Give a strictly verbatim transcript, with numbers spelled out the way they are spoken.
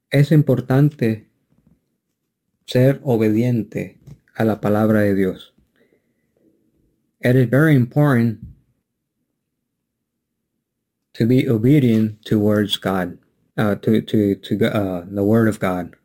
Es importante ser obediente a la palabra de Dios. It is very important to be obedient towards God, uh, to, to, to uh, the Word of God.